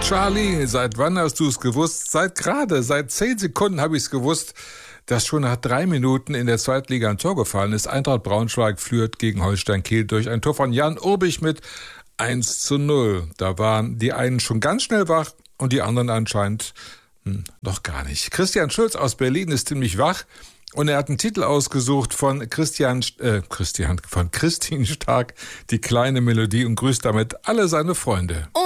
Charlie, seit wann hast du es gewusst? Seit 10 Sekunden habe ich es gewusst, dass schon nach 3 Minuten in der Zweitliga ein Tor gefallen ist. Eintracht Braunschweig führt gegen Holstein Kiel durch ein Tor von Jan Urbich mit 1:0. Da waren die einen schon ganz schnell wach und die anderen anscheinend noch gar nicht. Christian Schulz aus Berlin ist ziemlich wach und er hat einen Titel ausgesucht von Christine Stark, Die kleine Melodie, und grüßt damit alle seine Freunde.